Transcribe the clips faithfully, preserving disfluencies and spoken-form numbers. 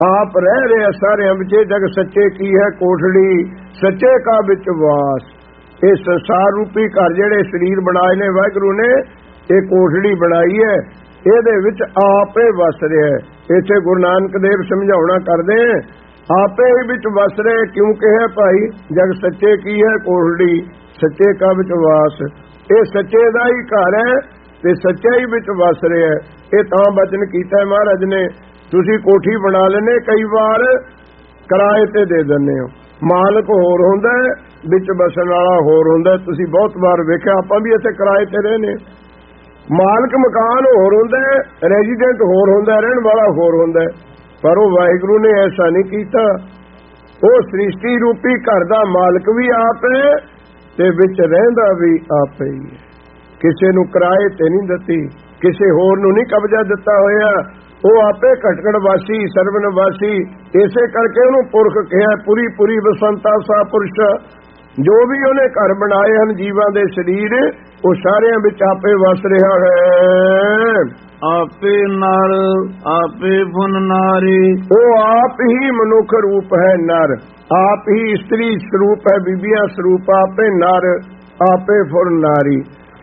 आप रह रहे सारे विच जग सच्चे की है कोठड़ी सच्चे का विच वास। ये संसार रूपी घर जेड़े शरीर बनाए ने वाहिगुरु ने ये कोठड़ी बनाई है, ਇਹਦੇ ਵਿੱਚ ਆਪੇ ਵਸ ਰਿਹਾ ਹੈ। ਇੱਥੇ ਗੁਰੂ ਨਾਨਕ ਦੇਵ ਸਮਝਾਉਣਾ ਕਰਦੇ ਆਪੇ ਹੀ ਵਿੱਚ ਵਸ ਰਹੇ, ਕਿਉਂਕਿ ਹੈ ਭਾਈ ਜਗ ਸੱਚੇ ਕੀ ਹੈ ਕੋਠੜੀ ਸੱਚੇ ਕਾ ਵਿੱਚ ਵਾਸ। ਇਹ ਸੱਚੇ ਦਾ ਹੀ ਘਰ ਹੈ ਤੇ ਸੱਚਾ ਹੀ ਵਿੱਚ ਵਸ ਰਿਹਾ ਹੈ। ਇਹ ਤਾਂ ਬਚਨ ਕੀਤਾ ਮਹਾਰਾਜ ਨੇ, ਤੁਸੀਂ ਕੋਠੀ ਬਣਾ ਲੈਣੇ ਕਈ ਵਾਰ ਕਿਰਾਏ ਤੇ ਦੇ ਦਿੰਦੇ ਹੋ, ਮਾਲਕ ਹੋਰ ਹੁੰਦਾ ਵਿੱਚ ਬਸਣ ਵਾਲਾ ਹੋਰ ਹੁੰਦਾ। ਤੁਸੀਂ ਬਹੁਤ ਵਾਰ ਵੇਖਿਆ, ਆਪਾਂ ਵੀ ਇੱਥੇ ਕਿਰਾਏ ਤੇ ਰਹੇ ਨੇ, ਮਾਲਕ ਮਕਾਨ ਹੋਰ ਹੁੰਦਾ, ਰੈਜ਼ੀਡੈਂਟ ਹੋਰ ਹੁੰਦਾ, ਰਹਿਣ ਵਾਲਾ ਹੋਰ ਹੁੰਦਾ। ਪਰ ਉਹ ਵਾਹਿਗੁਰੂ ਨੇ ਐਸਾ ਨਹੀਂ ਕੀਤਾ। ਉਹ ਸ੍ਰਿਸ਼ਟੀ ਰੂਪੀ ਘਰ ਦਾ ਮਾਲਕ ਵੀ ਆਪ ਹੈ ਤੇ ਵਿੱਚ ਰਹਿੰਦਾ ਵੀ ਆਪ ਹੀ ਹੈ। ਕਿਸੇ ਨੂੰ ਕਿਰਾਏ ਤੇ ਨਹੀਂ ਦਿੱਤੀ, ਕਿਸੇ ਹੋਰ ਨੂੰ ਨਹੀਂ ਕਬਜ਼ਾ ਦਿੱਤਾ ਹੋਇਆ। ਉਹ ਆਪੇ ਘਟਕੜ ਵਾਸੀ ਸਰਵਨ ਵਾਸੀ, ਇਸੇ ਕਰਕੇ ਉਹਨੂੰ ਪੁਰਖ ਕਿਹਾ। ਪੂਰੀ ਪੂਰੀ ਬਸੰਤਾ ਸਾ ਪੁਰਸ਼। ਜੋ ਵੀ ਉਹਨੇ ਘਰ ਬਣਾਏ ਹਨ ਜੀਵਾਂ ਦੇ ਸਰੀਰ, ਉਹ ਸਾਰਿਆਂ ਵਿੱਚ ਆਪੇ ਵਸ ਰਿਹਾ ਹੈ। ਆਪੇ ਨਰ ਆਪੇ ਫੁਨ ਨਾਰੀ। ਉਹ ਆਪ ਹੀ ਮਨੁੱਖ ਰੂਪ ਹੈ ਨਰ, ਆਪ ਹੀ ਇਸਤਰੀ ਸਰੂਪ ਹੈ ਬੀਬੀਆਂ ਸਰੂਪ, ਆਪੇ ਨਰ ਆਪੇ ਫੁਨ ਨਾਰੀ।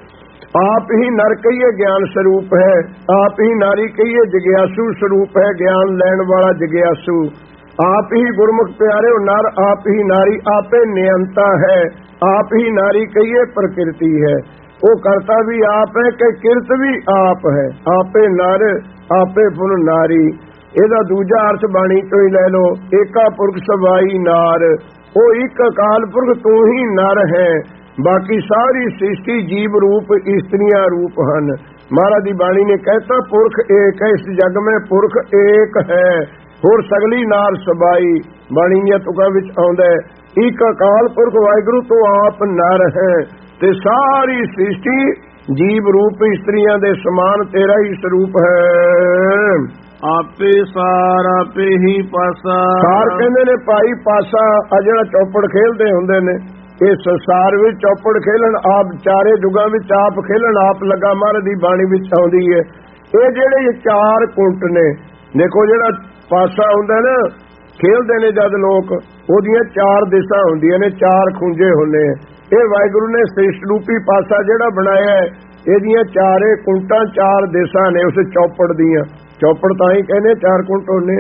ਆਪ ਹੀ ਨਰ ਕਹੀਏ ਗਿਆਨ ਸਰੂਪ ਹੈ, ਆਪ ਹੀ ਨਾਰੀ ਕਹੀਏ ਜਗਿਆਸੂ ਸਰੂਪ ਹੈ, ਗਿਆਨ ਲੈਣ ਵਾਲਾ ਜਗਿਆਸੂ। आप ही गुरमुख प्यारे नर आप ही नारी आपे नियंता है। आप ही नारी कहिए प्रकृति है, वो करता भी आप है कि किरत भी आप है। आपे नर आपे फुल नारी। ਇਹਦਾ ਦੂਜਾ ਅਰਥ ਬਾਣੀ ਤੋਂ ਹੀ ਲੈ ਲਓ, ਏਕਾ ਪੁਰਖ ਸਵਾਈ ਨਾਰ। ਉਹ ਇੱਕ ਅਕਾਲ ਪੁਰਖ ਤੂੰ ਹੀ ਨਰ ਹੈ, ਬਾਕੀ ਸਾਰੀ ਸ੍ਰਿਸ਼ਟੀ ਜੀਵ ਰੂਪ ਇਸਤਰੀਆਂ ਰੂਪ ਹਨ। ਮਹਾਰਾਜ ਦੀ ਬਾਣੀ ਨੇ ਕਹਿਤਾ ਪੁਰਖ ਏਕ ਹੈ, ਇਸ ਜਗ में ਪੁਰਖ ਏਕ ਹੈ, ਹੋਰ ਸਗਲੀ ਨਾਰ ਸਬਾਈ। ਬਾਣੀ ਦੀਆਂ ਤੁਕਾਂ ਵਿੱਚ ਆਉਂਦਾ ਇੱਕ ਅਕਾਲ ਪੁਰਖ ਵਾਹਿਗੁਰੂ ਤੋਂ ਆਪ ਨਰ ਹੈ ਤੇ ਸਾਰੀ ਸ੍ਰਿਸ਼ਟੀ ਜੀਵ ਰੂਪ ਇਸਤਰੀਆਂ ਦੇ ਸਮਾਨ ਤੇਰਾ ਹੀ ਸਰੂਪ ਹੈ। ਆਪੇ ਸਾਰ ਆਪੇ ਹੀ ਪਾਸਾ। ਸਾਰ ਕਹਿੰਦੇ ਨੇ ਭਾਈ ਪਾਸਾ, ਆ ਜਿਹੜਾ ਚੌਪੜ ਖੇਲਦੇ ਹੁੰਦੇ ਨੇ, ਇਹ ਸੰਸਾਰ ਵਿੱਚ ਚੌਪੜ ਖੇਲਣ ਆਪ ਚਾਰੇ ਜੁਗਾਂ ਵਿੱਚ ਆਪ ਖੇਲਣ ਆਪ ਲੱਗਾ। ਮਹਾਰਾਜ ਦੀ ਬਾਣੀ ਵਿੱਚ ਆਉਂਦੀ ਹੈ ਇਹ ਜਿਹੜੇ ਚਾਰ ਕੁੰਟ ਨੇ। ਦੇਖੋ ਜਿਹੜਾ ਪਾਸਾ ਹੁੰਦਾ ਨਾ ਖੇਲਦੇ ਨੇ ਜਦ ਲੋਕ, ਉਹਦੀਆਂ ਚਾਰ ਦਿਸ਼ਾ ਹੁੰਦੀਆਂ ਨੇ, ਚਾਰ ਖੁੰਝੇ ਹੁੰਦੇ ਆ। ਇਹ ਵਾਹਿਗੁਰੂ ਨੇ ਸ੍ਰਿਸ਼ਟ ਰੂਪੀ ਪਾਸਾ ਜਿਹੜਾ ਬਣਾਇਆ, ਇਹਦੀਆਂ ਚਾਰੇ ਕੁੰਟਾਂ ਚਾਰ ਦਿਸ਼ਾ ਨੇ ਉਸ ਚੌਪੜ ਦੀਆਂ। ਚੌਪੜ ਤਾਂ ਹੀ ਕਹਿੰਦੇ ਚਾਰ ਕੁੰਟ ਹੁੰਦੇ।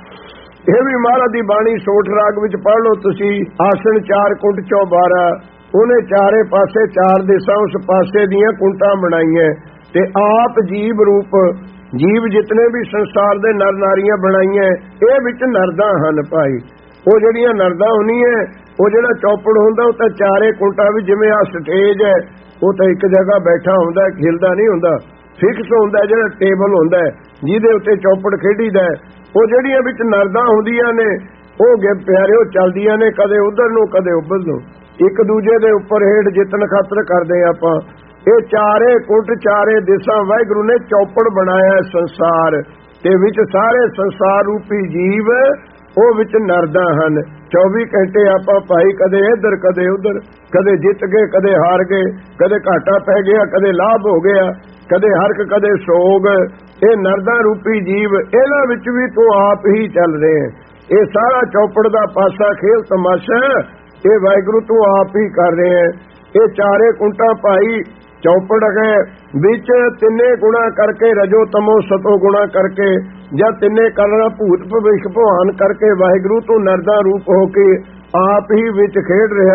ਇਹ ਵੀ ਮਹਾਰਾਜ ਦੀ ਬਾਣੀ ਸੋਠ ਰਾਗ ਵਿੱਚ ਪੜ੍ਹ ਲਓ ਤੁਸੀਂ। ਆਸਣ ਚਾਰ ਕੁੰਟ ਚੋਂ ਬਾਰਾਂ, ਉਹਨੇ ਚਾਰੇ ਪਾਸੇ ਚਾਰ ਦਿਸ਼ਾ ਉਸ ਪਾਸੇ ਦੀਆਂ ਕੁੰਟਾਂ ਬਣਾਈਆਂ ਤੇ ਆਪ ਜੀਵ ਰੂਪ ਜੀਵ ਜਿਤਨੇ ਵੀ ਸੰਸਾਰ ਦੇ ਨਰ ਨਾਰੀਆਂ ਬਣਾਈਆਂ, ਇਹ ਵਿੱਚ ਨਰਦਾਂ ਹਨ ਭਾਈ। ਉਹ ਜਿਹੜੀਆਂ ਨਰਦਾਂ ਹੁੰਦੀਆਂ, ਉਹ ਜਿਹੜਾ ਚੌਪੜ ਹੁੰਦਾ ਉਹ ਤਾਂ ਚਾਰੇ ਕੁੰਟਾਂ ਵੀ, ਜਿਵੇਂ ਆ ਸਟੇਜ ਹੈ ਉਹ ਤਾਂ ਇੱਕ ਜਗ੍ਹਾ ਬੈਠਾ ਹੁੰਦਾ, ਖਿਲਦਾ ਨਹੀਂ ਹੁੰਦਾ, ਫਿਕਸ ਹੁੰਦਾ। ਜਿਹੜਾ ਟੇਬਲ ਹੁੰਦਾ ਜਿਹਦੇ ਉੱਤੇ ਚੌਪੜ ਖੇਡੀਦਾ, ਉਹ ਜਿਹੜੀਆਂ ਵਿੱਚ ਨਰਦਾਂ ਹੁੰਦੀਆਂ ਨੇ ਉਹ ਗੇ ਪਿਆਰੇ ਉਹ ਚੱਲਦੀਆਂ ਨੇ, ਕਦੇ ਉਧਰ ਨੂੰ ਕਦੇ ਉੱਧਰ ਨੂੰ, ਇੱਕ ਦੂਜੇ ਦੇ ਉੱਪਰ ਹੇਠ ਜਿੱਤਣ ਖਾਤਰ ਕਰਦੇ ਆਪਾਂ। ਇਹ ਚਾਰੇ ਕੁੰਟ ਚਾਰੇ ਦਿਸ਼ਾ ਵਾਹਿਗੁਰੂ ਨੇ ਚੌਪੜ ਬਣਾਇਆ ਸੰਸਾਰ ਤੇ ਵਿੱਚ ਸਾਰੇ ਸੰਸਾਰ ਰੂਪੀ ਜੀਵ ਉਹ ਵਿੱਚ ਨਰਦਾਂ ਹਨ। ਚੌਵੀ ਘੰਟੇ ਆਪਾਂ ਭਾਈ ਕਦੇ ਇੱਧਰ ਕਦੇ ਉੱਧਰ, ਕਦੇ ਜਿੱਤ ਗਏ ਕਦੇ ਹਾਰ ਗਏ, ਕਦੇ ਘਾਟਾ ਪੈ ਗਿਆ ਕਦੇ ਲਾਭ ਹੋ ਗਿਆ, ਕਦੇ ਹਰਕ ਕਦੇ ਸੋਗ। ਇਹ ਨਰਦਾਂ ਰੂਪੀ ਜੀਵ, ਇਹਨਾਂ ਵਿੱਚ ਵੀ ਤੂੰ ਆਪ ਹੀ ਚੱਲ ਰਹੇ। ਇਹ ਸਾਰਾ ਚੌਪੜ ਦਾ ਪਾਸਾ ਖੇਲ ਤਮਾਸ਼ਾ ਇਹ ਵਾਹਿਗੁਰੂ ਤੂੰ ਆਪ ਹੀ ਕਰ ਰਹੇ। ਇਹ ਚਾਰੇ ਕੁੰਟਾਂ ਭਾਈ ਚੌਪੜ ਹੈ, ਵਿੱਚ ਤਿੰਨੇ ਗੁਣਾ ਕਰਕੇ ਰਜੋ ਤਮੋ ਸਤੋ ਗੁਣਾ ਕਰਕੇ, ਜਾਂ ਤਿੰਨੇ ਕਰਨਾ ਭੂਤ ਭਵਿਖ ਭਵਾਨ ਕਰਕੇ ਵਾਹਿਗੁਰੂ ਤੂੰ ਨਰਦਾ ਰੂਪ ਹੋ ਕੇ ਆਪ ਹੀ ਵਿੱਚ ਖੇਡ ਰਿਹਾ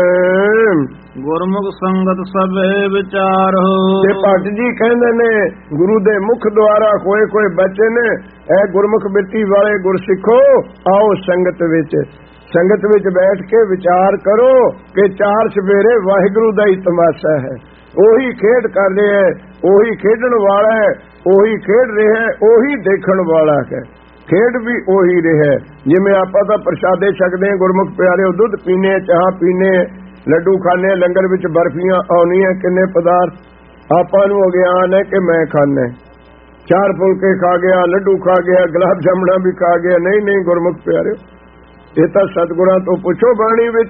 ਹੈ। ਗੁਰਮੁਖ ਸੰਗਤ ਸਭੇ ਵਿਚਾਰ ਹੋ। ਤੇ ਭਗਤ ਜੀ ਕਹਿੰਦੇ ਨੇ ਗੁਰੂ ਦੇ ਮੁਖ ਦੁਆਰਾ ਹੋਏ ਕੋਈ ਬੱਚੇ ਨੇ, ਐ ਗੁਰਮੁਖ ਬਿਰਤੀ ਵਾਲੇ ਗੁਰਸਿੱਖੋ ਆਓ ਸੰਗਤ ਵਿੱਚ। ਸੰਗਤ ਵਿੱਚ ਬੈਠ ਕੇ ਵਿਚਾਰ ਕਰੋ ਕਿ ਚਾਰ ਸਵੇਰੇ ਵਾਹਿਗੁਰੂ ਦਾ ਹੀ ਤਮਾਸ਼ਾ ਹੈ। ਉਹੀ ਖੇਡ ਕਰ ਰਿਹਾ ਹੈ, ਉਹੀ ਖੇਡਣ ਵਾਲਾ ਹੈ, ਉਹੀ ਖੇਡ ਰਿਹਾ ਹੈ, ਉਹੀ ਦੇਖਣ ਵਾਲਾ ਹੈ। ਖੇਡ ਵੀ ਉਹੀ ਰਿਹਾ। ਜਿਵੇਂ ਆਪਾਂ ਤਾਂ ਪ੍ਰਸ਼ਾਦੇ ਛਕਦੇ ਹਾਂ ਗੁਰਮੁਖ ਪਿਆਰੇ, ਦੁੱਧ ਪੀਨੇ, ਚਾਹ ਪੀਨੇ, ਲੱਡੂ ਖਾਣੇ, ਲੰਗਰ ਵਿੱਚ ਬਰਫੀਆਂ ਆਉਣੀਆਂ, ਕਿੰਨੇ ਪਦਾਰਥ ਆਪਾਂ ਨੂੰ ਅਗਿਆਨ ਹੈ ਕਿ ਮੈਂ ਖਾਣਾ। ਚਾਰ ਫੁਲਕੇ ਖਾ ਗਿਆ, ਲੱਡੂ ਖਾ ਗਿਆ, ਗੁਲਾਬ ਜਾਮਣਾ ਵੀ ਖਾ ਗਿਆ। ਨਹੀਂ ਨਹੀਂ ਗੁਰਮੁਖ ਪਿਆਰੇ, ਇਹ ਤਾਂ ਸਤਿਗੁਰਾਂ ਤੋਂ ਪੁੱਛੋ ਬਾਣੀ ਵਿੱਚ।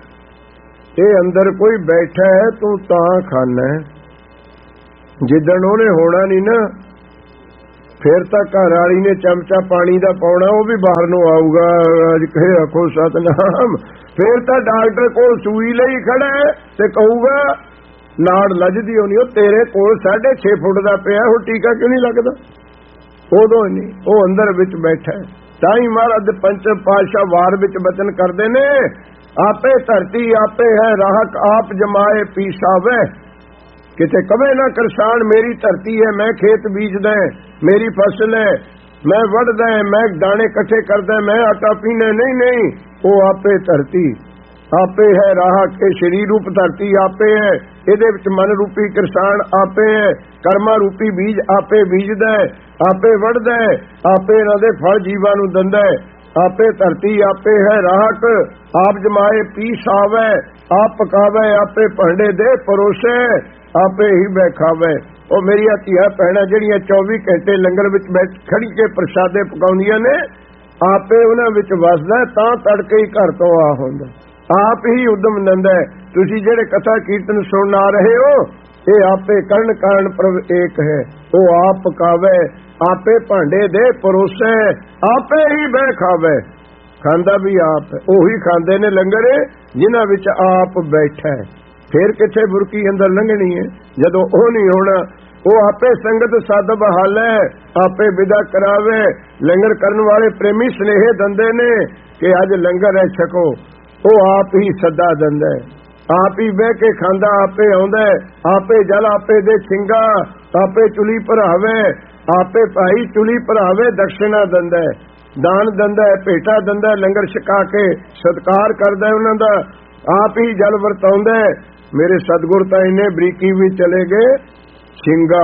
ਇਹ ਅੰਦਰ ਕੋਈ ਬੈਠਾ ਹੈ ਤੂੰ ਤਾਂ ਖਾਣਾ। ਜਿੱਦਣ ਉਹਨੇ ਹੋਣਾ ਨਹੀਂ ਨਾ, ਫਿਰ ਤਾਂ ਘਰ ਵਾਲੀ ਨੇ ਚਮਚਾ ਪਾਣੀ ਦਾ ਪਾਉਣਾ, ਉਹ ਵੀ ਬਾਹਰ ਨੂੰ ਆਊਗਾ। ਅੱਜ ਕਹੇ ਆਖੋ ਸਤਨਾਮ। ਫਿਰ ਤਾਂ ਡਾਕਟਰ ਕੋਲ ਸੂਈ ਲਈ ਖੜਾ ਤੇ ਕਹੂਗਾ ਨਾੜ ਲੱਜਦੀ ਹੋਣੀ, ਉਹ ਤੇਰੇ ਕੋਲ ਸਾਢੇ ਛੇ ਫੁੱਟ ਦਾ ਪਿਆ, ਉਹ ਟੀਕਾ ਕਿਉਂ ਨਹੀਂ ਲੱਗਦਾ? ਉਦੋਂ ਨਹੀਂ, ਉਹ ਅੰਦਰ ਵਿੱਚ ਬੈਠਾ। ਤਾਂ ਹੀ ਮਹਾਰਾਜ ਪੰਚਮ ਪਾਤਸ਼ਾਹ ਵਾਰ ਵਿੱਚ ਬਚਨ ਕਰਦੇ ਨੇ, ਆਪੇ ਧਰਤੀ ਆਪੇ ਹੈ ਰਾਹਕ, ਆਪ ਜਮਾਏ ਪੀਸਾਵੇ। ਕਿਤੇ ਕਵੇ ਨਾ ਕਿਸਾਨ ਮੇਰੀ ਧਰਤੀ ਹੈ, ਮੈਂ ਖੇਤ ਬੀਜਦਾ, ਮੇਰੀ ਫਸਲ ਹੈ, ਮੈਂ ਵੱਢਦਾ, ਮੈਂ ਦਾਣੇ ਇਕੱਠੇ ਕਰਦਾ, ਮੈਂ ਆਟਾ ਪੀਣਾ। ਨਹੀਂ ਨਹੀਂ, ਉਹ ਆਪੇ ਧਰਤੀ ਆਪੇ ਹੈ ਰਾਹਕ। ਇਹ ਸਰੀਰ ਰੂਪ ਧਰਤੀ ਆਪੇ ਹੈ, ਇਹਦੇ ਵਿੱਚ ਮਨ ਰੂਪੀ ਕਿਸਾਨ ਆਪੇ ਹੈ, ਕਰਮਾ ਰੂਪੀ ਬੀਜ ਆਪੇ ਬੀਜਦਾ, ਆਪੇ ਵੱਢਦਾ, ਆਪੇ ਇਹਨਾਂ ਦੇ ਫਲ ਜੀਵਾਂ ਨੂੰ ਦਿੰਦਾ। ਆਪੇ ਧਰਤੀ ਆਪੇ ਹੈ ਰਾਹਕ, ਆਪ ਜਮਾਏ ਪੀਸ ਆਵੇ, ਆਪ ਪਕਾਵੇ, ਆਪੇ ਭਾਂਡੇ ਦੇ ਪਰੋਸੇ, ਆਪੇ ਹੀ ਬੈਠਾਵੇ। ਉਹ ਮੇਰੀਆਂ ਧੀਆਂ ਭੈਣਾਂ ਜਿਹੜੀਆਂ ਚੌਵੀ ਘੰਟੇ ਲੰਗਰ ਵਿੱਚ ਬੈਠ ਖੜੀ ਕੇ ਪ੍ਰਸ਼ਾਦੇ ਪਕਾਉਂਦੀਆਂ ਨੇ, ਆਪੇ ਉਹਨਾਂ ਵਿੱਚ ਵਸਦਾ, ਤਾਂ ਤੜਕੇ ਹੀ ਘਰ ਤੋਂ ਆ ਹੁੰਦਾ, ਆਪ ਹੀ ਉਦਮ ਦਿੰਦਾ। ਤੁਸੀਂ ਜਿਹੜੇ ਕਥਾ ਕੀਰਤਨ ਸੁਣ ਆ ਰਹੇ ਹੋ, ਇਹ ਆਪੇ ਕਰਨ ਕਾਰਨ ਪ੍ਰਭ ਏਕ ਹੈ। ਉਹ ਆਪ ਪਕਾਵੇ, ਆਪੇ ਭਾਂਡੇ ਦੇ ਪਰੋਸੇ, ਆਪੇ ਹੀ ਬਹਿ ਖਾਵੇ। ਖਾਂਦਾ ਵੀ ਆਪ ਹੈ, ਉਹੀ ਖਾਂਦੇ ਨੇ ਲੰਗਰ ਜਿਨ੍ਹਾਂ ਵਿੱਚ ਆਪ ਬੈਠਾ ਹੈ। ਫਿਰ ਕਿੱਥੇ ਬੁਰਕੀ ਅੰਦਰ ਲੰਘਣੀ ਹੈ ਜਦੋਂ ਉਹ ਨਹੀਂ ਹੋਣਾ। ਉਹ ਆਪੇ ਸੰਗਤ ਸੱਦ ਬਹਾਲੇ, ਆਪੇ ਵਿਦਾ ਕਰਾਵੇ। ਲੰਗਰ ਕਰਨ ਵਾਲੇ ਪ੍ਰੇਮੀ ਸਨੇਹੇ ਦਿੰਦੇ ਨੇ ਕਿ ਅੱਜ ਲੰਗਰ ਹੈ ਛਕੋ, ਉਹ ਆਪ ਹੀ ਸੱਦਾ ਦਿੰਦਾ, ਆਪ ਹੀ ਬਹਿ ਕੇ ਖਾਂਦਾ, ਆਪੇ ਆਉਂਦਾ, ਆਪੇ ਜਲ ਆਪੇ ਦੇ ਛਿੰਗਾ, ਆਪੇ ਚੁਲੀ ਭਰਾਵੇ, ਆਪੇ ਭਾਈ ਚੁਲੀ ਭਰਾਵੇ, ਦਕਸ਼ਿਣਾ ਦਿੰਦਾ, ਦਾਨ ਦਿੰਦਾ, ਭੇਟਾ ਦਿੰਦਾ, ਲੰਗਰ ਛਕਾ ਕੇ ਸਤਿਕਾਰ ਕਰਦਾ ਉਹਨਾਂ ਦਾ, ਆਪ ਹੀ ਜਲ ਵਰਤਾਉਂਦਾ। ਮੇਰੇ ਸਤਿਗੁਰ ਤਾਂ ਇੰਨੇ ਬਰੀਕੀ ਵੀ ਚਲੇ ਗਏ, ਛਿੰਗਾ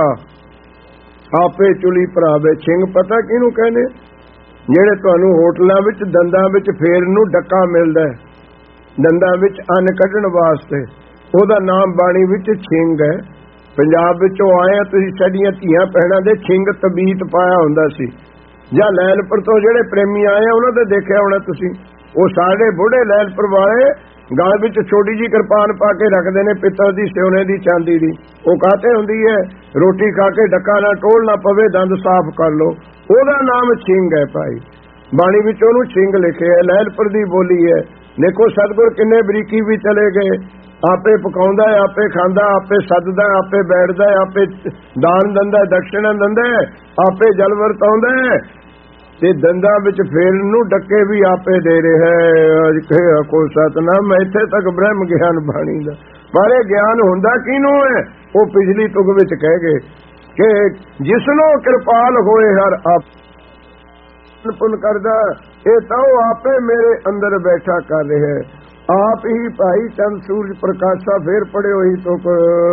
ਆਪੇ ਚੁਲੀ ਭਰਾਵੇ। ਛਿੰਗ ਪਤਾ ਕਿਹਨੂੰ ਕਹਿੰਦੇ? ਜਿਹੜੇ ਤੁਹਾਨੂੰ ਹੋਟਲਾਂ ਵਿੱਚ ਦੰਦਾਂ ਵਿੱਚ ਫੇਰਨ ਨੂੰ ਡੱਕਾ ਮਿਲਦਾ, ਦੰਦਾਂ ਵਿੱਚ ਅੰਨ ਕੱਢਣ ਵਾਸਤੇ, ਉਹਦਾ ਨਾਮ ਬਾਣੀ ਵਿੱਚ ਛਿੰਗ ਹੈ। ਪੰਜਾਬ ਵਿੱਚੋਂ ਆਏ ਆ ਤੁਸੀਂ, ਸਾਡੀਆਂ ਧੀਆਂ ਭੈਣਾਂ ਦੇ ਛਿੰਗ ਤਬੀਤ ਪਾਇਆ ਹੁੰਦਾ ਸੀ। ਜਾਂ ਲੈਲਪੁਰ ਤੋਂ ਜਿਹੜੇ ਪ੍ਰੇਮੀ ਆਏ ਉਹਨਾਂ ਦੇ ਦੇਖਿਆ ਹੋਣਾ ਤੁਸੀਂ, ਉਹ ਸਾਡੇ ਬੁੱਢੇ ਲੈਲਪੁਰ ਵਾਲੇ ਗਲ ਵਿੱਚ ਛੋਟੀ ਜੀ ਕਿਰਪਾਨ ਪਾ ਕੇ ਰੱਖਦੇ ਨੇ, ਪਿੱਤਲ ਦੀ, ਸੋਨੇ ਦੀ, ਚਾਂਦੀ ਦੀ। ਉਹ ਕਾਹਤੇ ਹੁੰਦੀ ਹੈ? ਰੋਟੀ ਖਾ ਕੇ ਡੱਕਾ ਨਾ ਟੋਲ ਨਾ ਪਵੇ, ਦੰਦ ਸਾਫ਼ ਕਰ ਲੋ। ਉਹਦਾ ਨਾਮ ਛਿੰਗ ਹੈ ਭਾਈ, ਬਾਣੀ ਵਿੱਚ ਉਹਨੂੰ ਛਿੰਗ ਲਿਖਿਆ, ਲੈਲਪੁਰ ਦੀ ਬੋਲੀ ਹੈ। ਦੇਖੋ ਸਤਿਗੁਰ ਕਿੰਨੇ ਬਰੀਕੀ ਵੀ ਚਲੇ ਗਏ, ਆਪੇ ਪਕਾਉਂਦਾ, ਆਪੇ ਖਾਂਦਾ, ਆਪੇ ਸੱਦਦਾ, ਆਪੇ ਬੈਠਦਾ, ਆਪੇ ਦਾਨ ਦਿੰਦਾ, ਦਕਸ਼ਿਣਾ ਦਿੰਦਾ, ਆਪੇ ਜਲ ਵਰਤਾਉਂਦਾ, ਤੇ ਦੰਦਾਂ ਵਿੱਚ ਫੇਰਨ ਨੂੰ ਡੱਕੇ ਵੀ ਆਪੇ ਦੇ ਰਿਹਾ ਹੈ। ਅੱਜ ਕਹੇ ਆਖੋ ਸਤਨਾਮ। ਇੱਥੇ ਤੱਕ ਬ੍ਰਹਮ ਗਿਆਨ ਬਾਣੀ ਦਾ, ਪਰ ਇਹ ਗਿਆਨ ਹੁੰਦਾ ਕਿਹਨੂੰ ਹੈ? ਉਹ ਪਿਛਲੀ ਤੁਕ ਵਿੱਚ ਕਹਿ ਗਏ ਕਿ ਜਿਸਨੂੰ ਕਿਰਪਾਲ ਹੋਏ ਹਰ ਆਪ ਪੁੰਨ ਕਰਦਾ, ਇਹ ਤਾਂ ਉਹ ਆਪੇ ਮੇਰੇ ਅੰਦਰ ਬੈਠਾ ਕਰ ਰਿਹਾ, ਆਪ ਹੀ ਭਾਈ ਚੰਦ ਸੂਰਜ ਪ੍ਰਕਾਸ਼ਾ। ਫੇਰ ਪੜਿਓ ਹੀ ਤੁਕ,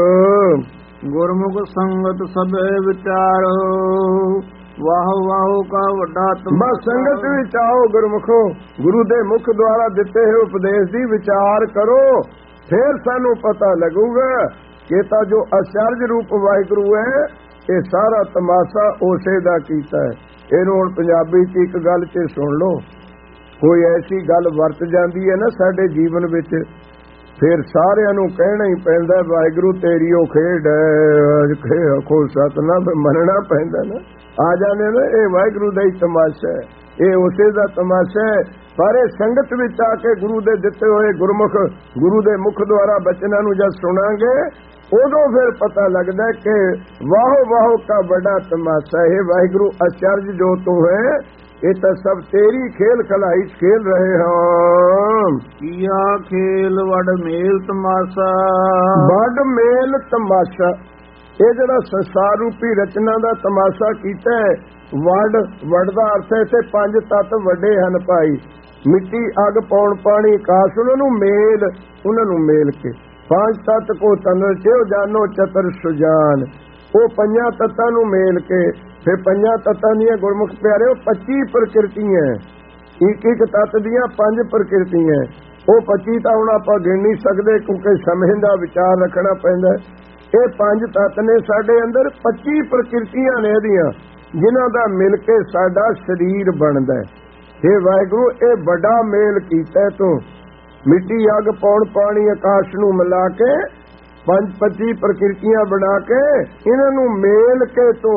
ਗੁਰਮੁਖ ਸੰਗਤ ਸਭੇ ਵਿਚਾਰੋ, ਵਾਹ ਵਾਹ ਕਾ ਵੱਡਾ ਤੁਮ। ਬਸ ਸੰਗਤ ਵਿੱਚ ਆਓ ਗੁਰਮੁਖੋ, ਗੁਰੂ ਦੇ ਮੁਖ ਦੁਆਰਾ ਦਿੱਤੇ ਹੋਏ ਉਪਦੇਸ਼ ਦੀ ਵਿਚਾਰ ਕਰੋ, ਫੇਰ ਸਾਨੂੰ ਪਤਾ ਲੱਗੂਗਾ ਕਿ ਤਾਂ ਜੋ ਅਚਰਜ ਰੂਪ ਵਾਹਿਗੁਰੂ ਹੈ, ਇਹ ਸਾਰਾ ਤਮਾਸ਼ਾ ਉਸੇ ਦਾ ਕੀਤਾ ਹੈ। ਇਹਨੂੰ ਹੁਣ ਪੰਜਾਬੀ ਚ ਇੱਕ ਗੱਲ ਚ ਸੁਣ ਲਓ, ਕੋਈ ਐਸੀ ਗੱਲ ਵਰਤ ਜਾਂਦੀ ਹੈ ਨਾ ਸਾਡੇ ਜੀਵਨ ਵਿੱਚ, ਫਿਰ ਸਾਰਿਆਂ ਨੂੰ ਕਹਿਣਾ ਹੀ ਪੈਂਦਾ ਵਾਹਿਗੁਰੂ ਤੇਰੀ ਉਹ ਖੇਡ ਹੈ। ਆਖੋ ਸਤਨਾਮ, ਮੰਨਣਾ ਪੈਂਦਾ ਨਾ। ਆ ਜਾਂਦੇ ਨਾ, ਇਹ ਵਾਹਿਗੁਰੂ ਦਾ ਹੀ ਤਮਾਸ਼ਾ ਹੈ, ਇਹ ਉਸੇ ਦਾ ਤਮਾਸ਼ਾ ਹੈ। ਪਰ ਇਹ ਸੰਗਤ ਵਿੱਚ ਆ ਕੇ ਗੁਰੂ ਦੇ ਦਿੱਤੇ ਹੋਏ ਗੁਰਮੁਖ, ਗੁਰੂ ਦੇ ਮੁਖ ਦੁਆਰਾ ਬਚਨਾਂ ਨੂੰ ਜਦ ਸੁਣਾਂਗੇ, ਉਦੋਂ ਫਿਰ ਪਤਾ ਲੱਗਦਾ ਕਿ ਵਾਹੋ ਵਾਹੋ ਕਾ ਵੱਡਾ ਤਮਾਸ਼ਾ ਹੈ। ਵਾਹਿਗੁਰੂ ਅਚਰਜ ਜੋ ਤੂੰ ਹੈ, ਇਹ ਤਾਂ ਸਭ ਤੇਰੀ ਖੇਲ ਖਲਾਈ ਖੇਲ ਰਹੇ ਹਾਂ। ਕੀਆ ਖੇਲ ਵਡ ਮੇਲ ਤਮਾਸ਼ਾ, ਵਡ ਮੇਲ ਤਮਾਸ਼ਾ। ਇਹ ਜਿਹੜਾ ਸੰਸਾਰ ਰੂਪੀ ਰਚਨਾ ਦਾ ਤਮਾਸ਼ਾ ਕੀਤਾ ਹੈ, ਵਡ ਵਡ ਦਾ ਅਰਥ ਹੈ ਇੱਥੇ ਪੰਜ ਤੱਤ ਵੱਡੇ ਹਨ ਭਾਈ, ਮਿੱਟੀ, ਅੱਗ, ਪੌਣ, ਪਾਣੀ, ਆਕਾਸ਼। ਉਹਨਾਂ ਨੂੰ ਮੇਲ, ਉਹਨਾਂ ਨੂੰ ਮੇਲ ਕੇ ਪੰਜ ਤੱਤ ਕੋ ਤਨ ਰਚਿਓ ਜਾਨੋ ਚਤਰ ਸੁਜਾਨ। ਉਹ ਪੰਜਾਂ ਤੱਤਾਂ ਨੂੰ ਮੇਲ ਕੇ, ਫਿਰ ਪੰਜਾਂ ਤੱਤਾਂ ਦੀਆਂ ਗੁਰਮੁਖ ਪਿਆਰਿਓ ਪੱਚੀ ਪ੍ਰਕਿਰਤੀਆਂ, ਇੱਕ ਇੱਕ ਤੱਤ ਦੀਆਂ ਪੰਜ ਪ੍ਰਕਿਰਤੀਆਂ। ਉਹ ਪੱਚੀ ਤਾਂ ਹੁਣ ਆਪਾਂ ਗਿਣ ਨਹੀਂ ਸਕਦੇ ਕਿਉਂਕਿ ਸਮੇਂ ਦਾ ਵਿਚਾਰ ਰੱਖਣਾ ਪੈਂਦਾ। ਇਹ ਪੰਜ ਤੱਤ ਨੇ ਸਾਡੇ ਅੰਦਰ, ਪੱਚੀ ਪ੍ਰਕਿਰਤੀਆਂ ਨੇ ਇਹਦੀਆਂ, ਜਿਨ੍ਹਾਂ ਦਾ ਮਿਲ ਕੇ ਸਾਡਾ ਸਰੀਰ ਬਣਦਾ ਹੈ। हे ਵਾਹਿਗੁਰੂ, ਇਹ ਵੱਡਾ ਮੇਲ ਕੀਤਾ ਤੂੰ, ਮਿੱਟੀ, ਅੱਗ, ਪੌਣ, ਪਾਣੀ, ਆਕਾਸ਼ ਨੂੰ ਮਿਲਾ ਕੇ ਪੰਜ ਪੱਚੀ ਪ੍ਰਕਿਰਤੀਆਂ ਬਣਾ ਕੇ ਇਹਨਾਂ ਨੂੰ ਮੇਲ ਕੇ ਤੂੰ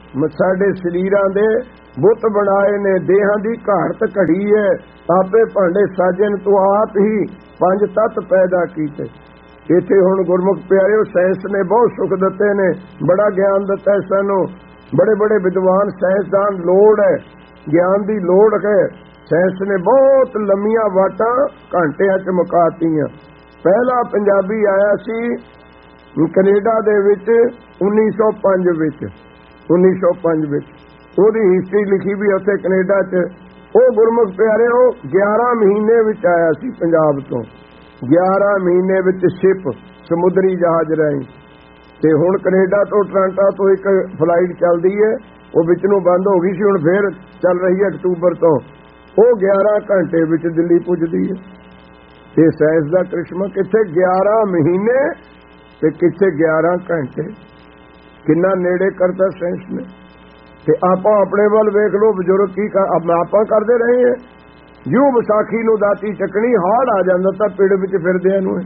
ਸਾਡੇ ਸਰੀਰਾਂ ਦੇ ਬੁੱਤ ਬਣਾਏ ਨੇ, ਦੇਹਾਂ ਦੀ ਘਾੜਤ ਘੜੀ ਹੈ, ਆਪੇ ਭਾਂਡੇ ਸਾਜਨ ਤੂੰ ਆਪ ਹੀ ਪੰਜ ਤੱਤ ਪੈਦਾ ਕੀਤੇ। ਇੱਥੇ ਹੁਣ ਗੁਰਮੁਖ ਪਿਆਰਿਓ ਸਾਇੰਸ ਨੇ ਬਹੁਤ ਸੁੱਖ ਦਿੱਤੇ ਨੇ, ਬੜਾ ਗਿਆਨ ਦਿੱਤਾ ਹੈ ਸਾਨੂੰ, ਬੜੇ ਬੜੇ ਵਿਦਵਾਨ ਸਾਇੰਸਦਾਨ ਲੋੜ ਹੈ, ਗਿਆਨ ਦੀ ਲੋੜ ਹੈ। ਸਾਇੰਸ ਨੇ ਬਹੁਤ ਲੰਮੀਆਂ ਵਾਟਾਂ ਘੰਟਿਆਂ 'ਚ ਮੁਕਾਤੀਆਂ। ਪਹਿਲਾ ਪੰਜਾਬੀ ਆਇਆ ਸੀ ਕੈਨੇਡਾ ਦੇ ਵਿੱਚ ਉੱਨੀ ਸੌ ਪੰਜ ਵਿੱਚ ਉੱਨੀ ਸੌ ਪੰਜ ਵਿੱਚ ਉਹਦੀ ਹਿਸਟਰੀ ਲਿਖੀ ਵੀ ਉੱਥੇ ਕੈਨੇਡਾ 'ਚ। ਉਹ ਗੁਰਮੁਖ ਪਿਆਰਿਓ ਗਿਆਰਾਂ ਮਹੀਨੇ ਵਿੱਚ ਆਇਆ ਸੀ ਪੰਜਾਬ ਤੋਂ, ਗਿਆਰਾਂ ਮਹੀਨੇ ਵਿੱਚ ਸ਼ਿਪ ਸਮੁੰਦਰੀ ਜਹਾਜ਼ ਰਾਹੀਂ। ਤੇ ਹੁਣ ਕੈਨੇਡਾ ਤੋਂ ਟੋਰਾਂਟੋ ਤੋਂ ਇੱਕ ਫਲਾਈਟ ਚੱਲਦੀ ਹੈ, ਉਹ ਵਿੱਚ ਨੂੰ ਬੰਦ ਹੋ ਗਈ ਸੀ, ਹੁਣ ਫੇਰ ਚੱਲ ਰਹੀ ਹੈ ਅਕਤੂਬਰ ਤੋਂ। ਉਹ ਗਿਆਰਾਂ ਘੰਟੇ ਵਿੱਚ ਦਿੱਲੀ ਪੁੱਜਦੀ ਹੈ। ਤੇ ਸਾਇੰਸ ਦਾ ਕ੍ਰਿਸ਼ਮਾ ਕਿੱਥੇ ਗਿਆਰਾਂ ਮਹੀਨੇ ਤੇ ਕਿੱਥੇ ਗਿਆਰਾਂ ਘੰਟੇ, ਕਿੰਨਾ ਨੇੜੇ ਕਰਦਾ ਸਾਇੰਸ ਨੇ। ਤੇ ਆਪਾਂ ਆਪਣੇ ਵੱਲ ਵੇਖ ਲਓ, ਬਜ਼ੁਰਗ ਕੀ ਆਪਾਂ ਕਰਦੇ ਰਹੇ ਹਾਂ। ਜਿਉਂ ਵਿਸਾਖੀ ਨੂੰ ਦਾਤੀ ਚੱਕਣੀ, ਹਾੜ ਆ ਜਾਂਦਾ ਤਾਂ ਪਿੰਡ ਵਿੱਚ ਫਿਰਦਿਆਂ ਨੂੰ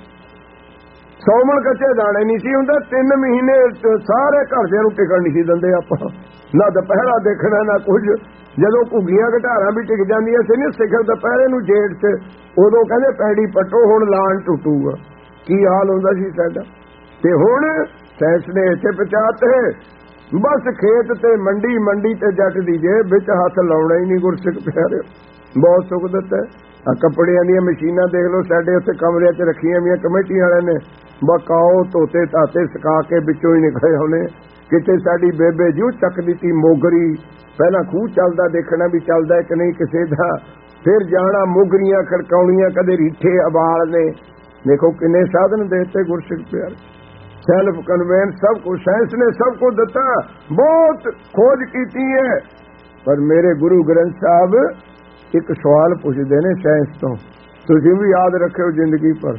ਸੌਮਣ ਕੱਚੇ ਦਾਣੇ ਨਹੀਂ ਸੀ ਹੁੰਦਾ। ਤਿੰਨ ਮਹੀਨੇ ਸਾਰੇ ਘਰਦਿਆਂ ਨੂੰ ਟਿਕਣ ਨਹੀਂ ਸੀ ਦਿੰਦੇ ਆਪਾਂ, ਨਾ ਦੁਪਹਿਰਾ ਦੇਖਣਾ ਨਾ ਕੁਝ। ਜਦੋਂ ਘੁੱਗੀਆਂ ਘਟਾਰਾਂ ਵੀ ਟਿਕ ਜਾਂਦੀਆਂ ਸੀ ਨਾ ਸਿਖਰ ਦੁਪਹਿਰੇ ਨੂੰ ਜੇਠ 'ਚ, ਉਦੋਂ ਕਹਿੰਦੇ ਪੈੜੀ ਪੱਟੋ ਹੁਣ ਲਾਣ ਟੁੱਟੂਗਾ। ਕੀ ਹਾਲ ਹੁੰਦਾ ਸੀ ਸਾਡਾ। ਤੇ ਹੁਣ ਸਾਇੰਸ ਨੇ ਇੱਥੇ ਪਹੁੰਚਾਤੇ, ਬਸ ਖੇਤ ਤੇ ਮੰਡੀ, ਮੰਡੀ ਤੇ ਜੱਟ ਦੀ ਜੇਬ ਵਿੱਚ ਹੱਥ ਲਾਉਣਾ ਹੀ ਨਹੀਂ। ਗੁਰਸਿੱਖ ਪਿਆਰਿਓ ਬਹੁਤ ਸੁੱਖ ਦਿੱਤਾ। ਆ ਕੱਪੜਿਆਂ ਦੀਆਂ ਮਸ਼ੀਨਾਂ ਦੇਖ ਲਓ, ਸਾਡੇ ਉੱਥੇ ਕਮਰਿਆਂ 'ਚ ਰੱਖੀਆਂ ਵੀਆਂ ਕਮੇਟੀ ਵਾਲਿਆਂ ਨੇ, ਬਕਾਓ ਧੋਤੇ ਧਾਤੇ ਸੁਕਾ ਕੇ ਵਿੱਚੋਂ ਹੀ ਨਿਕਲੇ ਹੋਣੇ। ਕਿਤੇ ਸਾਡੀ ਬੇਬੇ ਜਿਉਂ ਚੱਕ ਦਿੱਤੀ ਮੋਗਰੀ, ਪਹਿਲਾਂ ਖੂਹ ਚੱਲਦਾ ਦੇਖਣਾ ਵੀ ਚੱਲਦਾ ਕਿ ਨਹੀਂ ਕਿਸੇ ਦਾ, ਫਿਰ ਜਾਣਾ ਮੋਗਰੀਆਂ ਖੜਕਾਉਣੀਆਂ, ਕਦੇ ਰੀਠੇ ਅਬਾਲ ਨੇ। ਦੇਖੋ ਕਿੰਨੇ ਸਾਧਨ ਦੇਤੇ ਗੁਰਸਿੱਖ ਪਿਆਰੇ। ਸੈਲਫ ਕਨਵੈਂਸ ਸਭ ਕੁਝ ਸਾਇੰਸ ਨੇ ਸਭ ਕੁਝ ਦਿੱਤਾ, ਬਹੁਤ ਖੋਜ ਕੀਤੀ ਹੈ। ਪਰ ਮੇਰੇ ਗੁਰੂ ਗ੍ਰੰਥ ਸਾਹਿਬ ਇੱਕ ਸਵਾਲ ਪੁੱਛਦੇ ਨੇ ਸਾਇੰਸ ਤੋਂ, ਤੁਸੀਂ ਵੀ ਯਾਦ ਰੱਖਿਓ ਜ਼ਿੰਦਗੀ ਪਰ।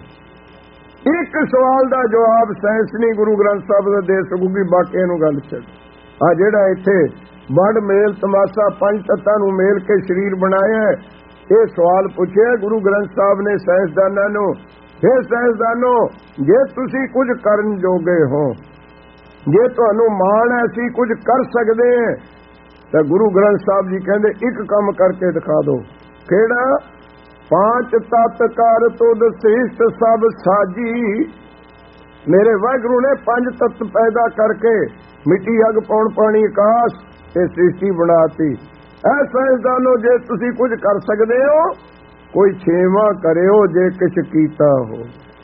ਇੱਕ ਸਵਾਲ ਦਾ ਜਵਾਬ ਸਾਇੰਸ ਨਹੀਂ ਗੁਰੂ ਗ੍ਰੰਥ ਸਾਹਿਬ ਦਾ ਦੇ ਸਕੂਗੀ, ਬਾਕੀਆਂ ਨੂੰ ਗੱਲ ਛੱਡ। ਆ ਜਿਹੜਾ ਇੱਥੇ ਵੰਡ ਮੇਲ ਤਮਾਸ਼ਾ ਪੰਜ ਤੱਤਾਂ ਨੂੰ ਮੇਲ ਕੇ ਸਰੀਰ ਬਣਾਇਆ, ਇਹ ਸਵਾਲ ਪੁੱਛਿਆ ਗੁਰੂ ਗ੍ਰੰਥ ਸਾਹਿਬ ਨੇ ਸਾਇੰਸਦਾਨਾਂ ਨੂੰ। ਇਹ ਸਾਇੰਸਦਾਨੋ, ਜੇ ਤੁਸੀਂ ਕੁਝ ਕਰਨ ਜੋਗੇ ਹੋ, ਜੇ ਤੁਹਾਨੂੰ ਮਾਣ ਹੈ ਅਸੀਂ ਕੁਝ ਕਰ ਸਕਦੇ ਹਾਂ, ਤਾਂ ਗੁਰੂ ਗ੍ਰੰਥ ਸਾਹਿਬ ਜੀ ਕਹਿੰਦੇ ਇੱਕ ਕੰਮ ਕਰਕੇ ਦਿਖਾ ਦਿਓ। ਕਿਹੜਾ? ਪਾਂਚ ਤਤ ਕਰ ਤੁਧ ਸ੍ਰਿਸ਼ਟ ਸਭ ਸਾਜੀ। ਮੇਰੇ ਵਾਹਿਗੁਰੂ ਨੇ ਪੰਜ ਤੱਤ ਪੈਦਾ ਕਰਕੇ ਮਿੱਟੀ, ਅੱਗ, ਪੌਣ, ਪਾਣੀ, ਆਕਾਸ਼ ਤੇ ਸ੍ਰਿਸ਼ਟੀ ਬਣਾਤੀ। ਐ ਸਾਇੰਸਦਾਨੋ, ਜੇ ਤੁਸੀਂ ਕੁਝ ਕਰ ਸਕਦੇ ਹੋ, ਕੋਈ ਛੇਵਾਂ ਕਰਿਓ ਜੇ ਕੁਛ ਕੀਤਾ ਹੋ।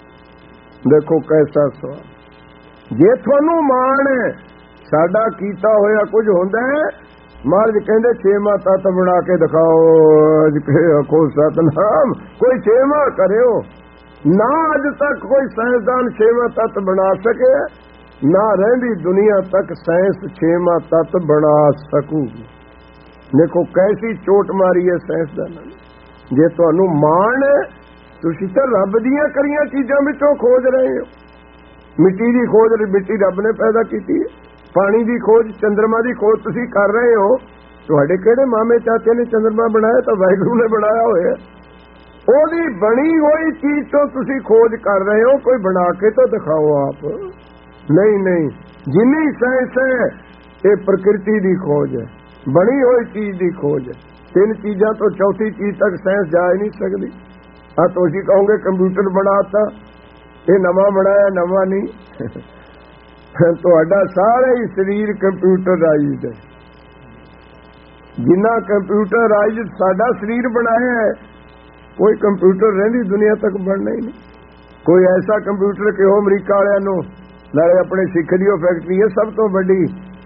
ਦੇਖੋ ਕੈਸਾ ਸਵਾਲ। ਜੇ ਤੁਹਾਨੂੰ ਮਾਣ ਹੈ ਸਾਡਾ ਕੀਤਾ ਹੋਇਆ ਕੁਝ ਹੁੰਦਾ ਹੈ, ਮਹਾਰਾਜ ਕਹਿੰਦੇ ਛੇਵਾਂ ਤੱਤ ਬਣਾ ਕੇ ਦਿਖਾਓ। ਅਜ ਕੇ ਆਖੋ ਸਤਨਾਮ, ਕੋਈ ਛੇਵਾਂ ਕਰਿਓ ਨਾ। ਅੱਜ ਤੱਕ ਕੋਈ ਸਾਇੰਸਦਾਨ ਛੇਵਾਂ ਤੱਤ ਬਣਾ ਸਕੇ, ਨਾ ਰਹਿੰਦੀ ਦੁਨੀਆ ਤੱਕ ਸਾਇੰਸ ਛੇਵਾਂ ਤੱਤ ਬਣਾ ਸਕੂਗੀ। ਦੇਖੋ ਕੈਸੀ ਚੋਟ ਮਾਰੀ ਹੈ ਸਾਇੰਸਦਾਨਾਂ ਨੇ। ਜੇ ਤੁਹਾਨੂੰ ਮਾਣ ਹੈ, ਤੁਸੀਂ ਤਾਂ ਰੱਬ ਦੀਆਂ ਕਰੀਆਂ ਚੀਜ਼ਾਂ ਵਿੱਚੋਂ ਖੋਜ ਰਹੇ ਹੋ। ਮਿੱਟੀ ਦੀ ਖੋਜ ਮਿੱਟੀ ਰੱਬ ਨੇ ਪੈਦਾ ਕੀਤੀ ਹੈ, ਪਾਣੀ ਦੀ ਖੋਜ, ਚੰਦਰਮਾ ਦੀ ਖੋਜ ਤੁਸੀਂ ਕਰ ਰਹੇ ਹੋ। ਤੁਹਾਡੇ ਕਿਹੜੇ ਮਾਮੇ ਚਾਚੇ ਨੇ ਚੰਦਰਮਾ ਬਣਾਇਆ? ਤਾਂ ਵਾਹਿਗੁਰੂ ਨੇ ਬਣਾਇਆ ਹੋਇਆ। ਉਹਦੀ ਬਣੀ ਹੋਈ ਚੀਜ਼ ਤੋਂ ਤੁਸੀਂ ਖੋਜ ਕਰ ਰਹੇ ਹੋ, ਕੋਈ ਬਣਾ ਕੇ ਤਾਂ ਦਿਖਾਓ ਆਪ। ਨਹੀਂ ਨਹੀਂ, ਜਿੰਨੀ ਸਾਇੰਸ ਹੈ ਇਹ ਪ੍ਰਕਿਰਤੀ ਦੀ ਖੋਜ ਹੈ, ਬਣੀ ਹੋਈ ਚੀਜ਼ ਦੀ ਖੋਜ ਹੈ। ਤਿੰਨ ਚੀਜ਼ਾਂ ਤੋਂ ਚੌਥੀ ਚੀਜ਼ ਤੱਕ ਸਾਇੰਸ ਜਾ ਹੀ ਨਹੀਂ ਸਕਦੀ। ਆ ਤੁਸੀਂ ਕਹੋਗੇ ਕੰਪਿਊਟਰ ਬਣਾਤਾ, ਇਹ ਨਵਾਂ ਬਣਾਇਆ, ਨਵਾਂ ਨਹੀਂ। ਤੁਹਾਡਾ ਸਾਰਾ ਹੀ ਸਰੀਰ ਕੰਪਿਊਟਰਾਈਜ਼ਡ ਹੈ। ਜਿੰਨਾ ਕੰਪਿਊਟਰਾਈਜ਼ਡ ਸਾਡਾ ਸਰੀਰ ਬਣਾਇਆ ਹੈ, ਕੋਈ ਕੰਪਿਊਟਰ ਰਹਿੰਦੀ ਦੁਨੀਆ ਤੱਕ ਬਣਨਾ ਹੀ ਨਹੀਂ। ਕੋਈ ਐਸਾ ਕੰਪਿਊਟਰ ਕਿ ਉਹ ਅਮਰੀਕਾ ਵਾਲਿਆਂ ਨੂੰ, ਨਾਲੇ ਆਪਣੇ ਸਿੱਖ ਦੀ ਉਹ ਫੈਕਟਰੀ ਹੈ ਸਭ ਤੋਂ ਵੱਡੀ,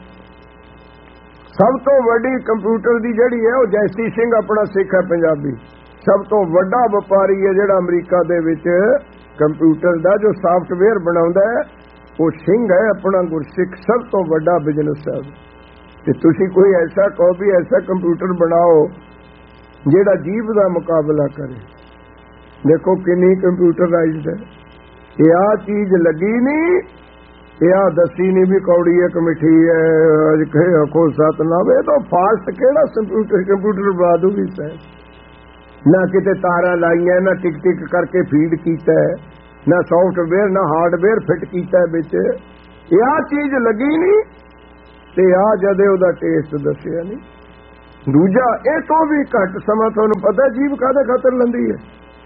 ਸਭ ਤੋਂ ਵੱਡੀ ਕੰਪਿਊਟਰ ਦੀ ਜਿਹੜੀ ਹੈ ਉਹ ਜੈਸੀ ਸਿੰਘ ਆਪਣਾ ਸਿੱਖ ਹੈ ਪੰਜਾਬੀ, ਸਭ ਤੋਂ ਵੱਡਾ ਵਪਾਰੀ ਹੈ ਜਿਹੜਾ ਅਮਰੀਕਾ ਦੇ ਵਿੱਚ ਕੰਪਿਊਟਰ ਦਾ ਜੋ ਸਾਫਟਵੇਅਰ ਬਣਾਉਂਦਾ ਹੈ, ਉਹ ਸਿੰਘ ਹੈ ਆਪਣਾ ਗੁਰਸਿੱਖ, ਸਭ ਤੋਂ ਵੱਡਾ ਬਿਜ਼ਨਸ ਹੈ। ਤੇ ਤੁਸੀਂ ਕੋਈ ਐਸਾ ਕਹੋ ਵੀ ਐਸਾ ਕੰਪਿਊਟਰ ਬਣਾਓ ਜਿਹੜਾ ਜੀਵ ਦਾ ਮੁਕਾਬਲਾ ਕਰੇ। ਦੇਖੋ ਕਿੰਨੀ ਕੰਪਿਊਟਰਾਈਜ਼ਡ ਹੈ। ਇਹ ਆ ਚੀਜ਼ ਲੱਗੀ ਨਹੀਂ, ਇਹ ਆ ਦੱਸੀ ਨਹੀਂ ਵੀ ਕੌੜੀ ਹੈ ਕਮਿੱਠੀ ਹੈ। ਅੱਜ ਕਹੇ ਆਖੋ ਸਤਨਾਮ, ਇਹ ਤਾਂ ਫਾਸਟ ਕਿਹੜਾ ਕੰਪਿਊਟਰ ਕੰਪਿਊਟਰ ਬਣਾ ਦੂਗੀ ਸਾਇੰਸ। ਨਾ ਕਿਤੇ ਤਾਰਾਂ ਲਾਈਆਂ, ਨਾ ਟਿਕ ਟਿਕ ਕਰਕੇ ਫੀਡ ਕੀਤਾ, ਨਾ ਸੌਫਟਵੇਅਰ ਨਾ ਹਾਰਡਵੇਅਰ ਫਿੱਟ ਕੀਤਾ ਵਿੱਚ। ਇਹ ਆ ਚੀਜ਼ ਲੱਗੀ ਨਹੀਂ, ਤੇ ਆ ਜਦੇ ਉਹਦਾ ਟੇਸਟ ਦੱਸਿਆ ਨਹੀਂ। ਦੂਜਾ, ਇਹ ਤੋਂ ਵੀ ਘੱਟ ਸਮਾਂ ਤੁਹਾਨੂੰ ਪਤਾ ਜੀਭ ਕਾਹਦੇ ਖਾਤਰ ਲੈਂਦੀ ਹੈ।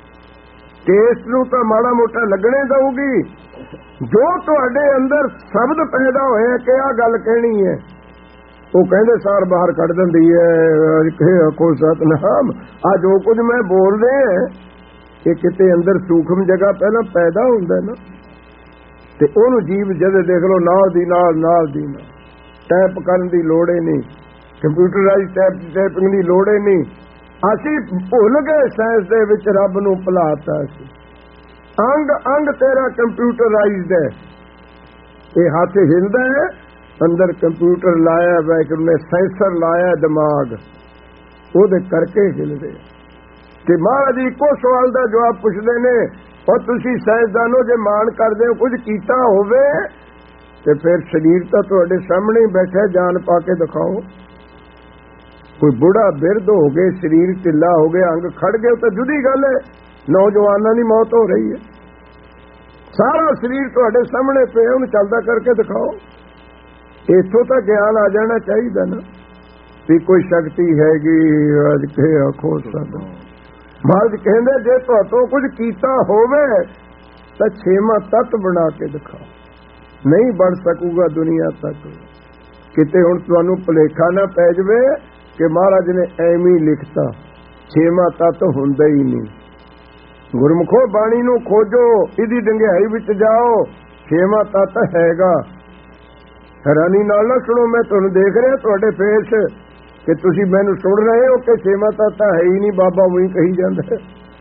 ਟੇਸਟ ਨੂੰ ਤਾਂ ਮਾੜਾ ਮੋਟਾ ਲੱਗਣੇ ਦਊਗੀ। ਜੋ ਤੁਹਾਡੇ ਅੰਦਰ ਸ਼ਬਦ ਪੈਦਾ ਹੋਇਆ ਕਿ ਆਹ ਗੱਲ ਕਹਿਣੀ ਹੈ, ਉਹ ਕਹਿੰਦੇ ਸਾਰ ਬਾਹਰ ਕੱਢ ਦਿੰਦੀ ਹੈ। ਆਖੋ ਸਤਿਨਾਮ, ਆ ਜੋ ਕੁਝ ਮੈਂ ਬੋਲ ਰਿਹਾ ਇਹ ਕਿਤੇ ਅੰਦਰ ਸੂਖਮ ਜਗ੍ਹਾ ਪਹਿਲਾਂ ਪੈਦਾ ਹੁੰਦਾ ਨਾ, ਤੇ ਉਹਨੂੰ ਜੀਭ ਜਦ ਦੇਖ ਲਓ ਨਾਲ ਦੀ ਨਾਲ ਨਾਲ ਦੀ ਨਾਲ ਟਾਈਪ ਕਰਨ ਦੀ ਲੋੜ ਹੀ ਨਹੀਂ, ਕੰਪਿਊਟਰਾਈਜ਼ ਟਾਈਪ ਟਾਈਪਿੰਗ ਦੀ ਲੋੜ ਹੀ ਨਹੀਂ। ਅਸੀਂ ਭੁੱਲ ਗਏ ਸਾਇੰਸ ਦੇ ਵਿੱਚ ਰੱਬ ਨੂੰ ਭੁਲਾਤਾ ਸੀ। ਅੰਗ ਅੰਗ ਤੇਰਾ ਕੰਪਿਊਟਰਾਈਜ਼ਡ ਹੈ। ਇਹ ਹੱਥ ਹਿਲਦਾ ਹੈ, ਅੰਦਰ ਕੰਪਿਊਟਰ ਲਾਇਆ ਵਾਹਿਗੁਰੂ ਨੇ, ਸੈਂਸਰ ਲਾਇਆ ਦਿਮਾਗ, ਉਹਦੇ ਕਰਕੇ ਹਿਲਦੇ। ਤੇ ਮਹਾਰਾਜ ਜੀ ਇੱਕੋ ਸਵਾਲ ਦਾ ਜਵਾਬ ਪੁੱਛਦੇ ਨੇ, ਔਰ ਤੁਸੀਂ ਸਾਇੰਸਦਾਨੋ ਜੇ ਮਾਣ ਕਰਦੇ ਹੋ ਕੁਝ ਕੀਤਾ ਹੋਵੇ ਤੇ ਫਿਰ ਸਰੀਰ ਤਾਂ ਤੁਹਾਡੇ ਸਾਹਮਣੇ ਹੀ ਬੈਠਾ, ਜਾਨ ਪਾ ਕੇ ਦਿਖਾਓ। ਕੋਈ ਬੁੜਾ ਬਿਰਧ ਹੋ ਗਏ, ਸਰੀਰ ਢਿੱਲਾ ਹੋ ਗਿਆ, ਅੰਗ ਖੜ ਗਏ ਤਾਂ ਜੁਦੀ ਗੱਲ ਹੈ। ਨੌਜਵਾਨਾਂ ਦੀ ਮੌਤ ਹੋ ਰਹੀ ਹੈ, ਸਾਰਾ ਸਰੀਰ ਤੁਹਾਡੇ ਸਾਹਮਣੇ ਪਿਆ, ਉਹਨੂੰ ਚੱਲਦਾ ਕਰਕੇ ਦਿਖਾਓ। ਇੱਥੋਂ ਤਾਂ ਗਿਆਨ ਆ ਜਾਣਾ ਚਾਹੀਦਾ ਨਾ ਵੀ ਕੋਈ ਸ਼ਕਤੀ ਹੈਗੀ। ਅੱਜ ਕੇ ਆਖੋ ਸਾਡਾ ਮਹਾਰਾਜ ਕਹਿੰਦੇ ਜੇ ਤੁਹਾਤੋਂ ਕੁਝ ਕੀਤਾ ਹੋਵੇ ਤਾਂ ਛੇਵਾਂ ਤੱਤ ਬਣਾ ਕੇ ਦਿਖਾਓ। ਨਹੀਂ ਬਣ ਸਕੂਗਾ ਦੁਨੀਆ ਤੱਕ। ਕਿਤੇ ਹੁਣ ਤੁਹਾਨੂੰ ਭੁਲੇਖਾ ਨਾ ਪੈ ਜਾਵੇ ਕਿ ਮਹਾਰਾਜ ਨੇ ਐਵੇਂ ਹੀ ਲਿਖਤਾ, ਛੇਵਾਂ ਤੱਤ ਹੁੰਦਾ ਹੀ ਨਹੀਂ। ਗੁਰਮੁਖੋ ਬਾਣੀ ਨੂੰ ਖੋਜੋ, ਇਹਦੀ ਡੰਗਿਆਈ ਵਿੱਚ ਜਾਓ, ਛੇਵਾਂ ਤੱਤ ਹੈਗਾ। ਹੈਰਾਨੀ ਨਾਲ ਨਾ ਸੁਣੋ, ਮੈਂ ਤੁਹਾਨੂੰ ਦੇਖ ਰਿਹਾ ਤੁਹਾਡੇ ਫੇਸ ਕਿ ਤੁਸੀਂ ਮੈਨੂੰ ਸੁਣ ਰਹੇ ਹੋ ਕਿ ਛੇਵਾਂ ਤੱਤ ਹੈ ਹੀ ਨਹੀਂ, ਬਾਬਾ ਉਹੀ ਕਹੀ ਜਾਂਦਾ।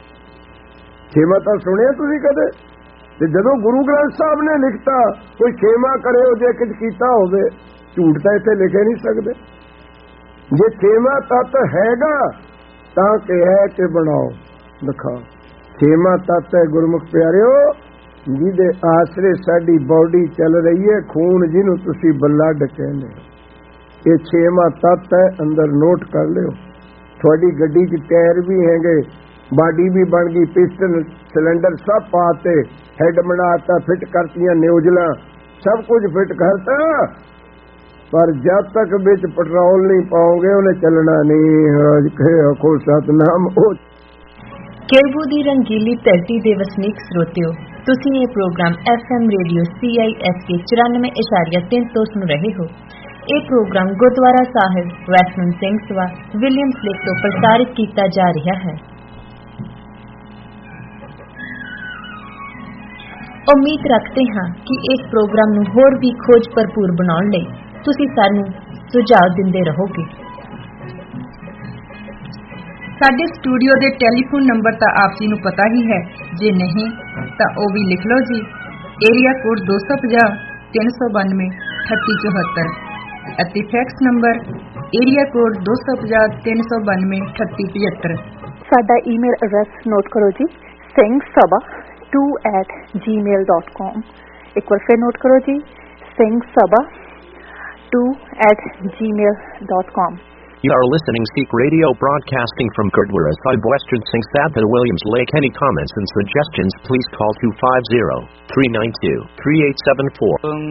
ਛੇਵਾਂ ਤੱਤ ਸੁਣਿਆ ਤੁਸੀਂ ਕਦੇ? ਤੇ ਜਦੋਂ ਗੁਰੂ ਗ੍ਰੰਥ ਸਾਹਿਬ ਨੇ ਲਿਖਤਾ ਕੋਈ ਛੇਵਾਂ ਕਰਿਓ ਜੇ ਕੁਝ ਕੀਤਾ ਹੋਵੇ, ਝੂਠ ਤਾਂ ਇੱਥੇ ਲਿਖੇ ਨਹੀਂ ਸਕਦੇ। ਜੇ ਛੇਵਾਂ ਤੱਤ ਹੈਗਾ ਤਾਂ ਕਿਹਾ ਕਿ ਬਣਾਓ ਦਿਖਾਓ। ਛੇਵਾਂ ਤੱਤ ਹੈ ਗੁਰਮੁਖ ਪਿਆਰਿਓ, ਜਿਹਦੇ ਆਸਰੇ ਸਾਡੀ ਬਾਡੀ ਚੱਲ ਰਹੀ ਹੈ, ਖੂਨ ਜਿਹਨੂੰ ਤੁਸੀਂ ਬਲੱਡ ਕਹਿੰਦੇ, ਇਹ ਛੇਵਾਂ ਤੱਤ ਹੈ। ਅੰਦਰ ਨੋਟ ਕਰ ਲਿਓ। ਤੁਹਾਡੀ ਗੱਡੀ 'ਚ ਟਾਇਰ ਵੀ ਹੈਗੇ, ਬਾਡੀ ਵੀ ਬਣ ਗਈ, ਪਿਸਟਨ ਸਿਲੰਡਰ ਸਭ ਪਾਤੇ, ਹੈਡ ਬਣਾਤਾ, ਫਿੱਟ ਕਰਤੀਆਂ ਨਿਊਜ਼ਲਾਂ, ਸਭ ਕੁਝ ਫਿੱਟ ਕਰਤਾ, ਪਰ ਜਦ ਤੱਕ ਵਿੱਚ ਪੈਟਰੋਲ ਨਹੀਂ ਪਾਓਗੇ ਉਹਨੇ ਚੱਲਣਾ ਨਹੀਂ। ਆਖੋ ਸਤਿਨਾਮ। ਉਹ ਕੇਵੂ ਦੀ ਰੰਗੀਲੀ ਧਰਤੀ ਦੇ ਵਸਨੀਕ ਸਰੋਤਿਓ, ਤੁਸੀਂ ਇਹ programme F M radio C I S K ਚੁਰਾਨਵੇਂ ਇਸ਼ਾਰੀਆ ਤਿੰਨ ਤੋਂ ਸੁਣ ਰਹੇ ਹੋ। ਇਹ ਪ੍ਰੋਗਰਾਮ ਗੁਰਦੁਆਰਾ ਸਾਹਿਬ ਵੈਸਟਮਨ ਸਿੰਘ ਸਭਾ ਵਿਲੀਅਮਸ ਲੇਕ ਤੋਂ ਪ੍ਰਸਾਰਿਤ ਕੀਤਾ ਜਾ ਰਿਹਾ ਹੈ। ਉਮੀਦ ਰੱਖਦੇ ਹਾਂ ਕਿ ਇਸ ਪ੍ਰੋਗਰਾਮ ਨੂੰ ਹੋਰ ਵੀ ਖੋਜ ਭਰਪੂਰ ਬਣਾਉਣ ਲਈ ਤੁਸੀਂ ਸਾਨੂੰ ਸੁਝਾਅ ਦਿੰਦੇ ਰਹੋਗੇ। ਸਾਡੇ ਸਟੂਡੀਓ ਦੇ ਟੈਲੀਫੋਨ ਨੰਬਰ ਤਾਂ ਆਪ ਜੀ ਨੂੰ ਪਤਾ ਹੀ ਹੈ, ਜੇ ਨਹੀਂ ਤਾਂ ਉਹ ਵੀ ਲਿਖ ਲਓ ਜੀ। ਏਰੀਆ ਕੋਡ ਦੋ ਸੌ ਪੰਜਾਹ ਤਿੰਨ ਸੌ ਬਾਨਵੇਂ ਅਠੱਤੀ ਚੌਹੱਤਰ ਅਤੇ ਫੈਕਸ ਨੰਬਰ ਏਰੀਆ ਕੋਡ ਦੋ ਸੌ ਪੰਜਾਹ ਤਿੰਨ ਸੌ ਬਾਨਵੇਂ ਅਠੱਤੀ ਪਝੱਤਰ। ਸਾਡਾ ਈਮੇਲ ਐਡਰੈਸ ਨੋਟ ਕਰੋ ਜੀ, ਸਿੰਘ ਸਭਾ ਟੂ ਐਟ ਜੀ ਮੇਲ ਡਾਟ ਕਾਮ। ਇੱਕ ਵਾਰ ਫਿਰ ਨੋਟ ਕਰੋ ਜੀ, ਸਿੰਘ ਸਭਾ ਟੂ ਐਟ ਜੀ ਮੇਲ dot com. You are listening Sikh Radio broadcasting from Gurdwara Sahib Western Singh Sabha Williams Lake. Any comments and suggestions please call two five zero, three nine two, three eight seven four.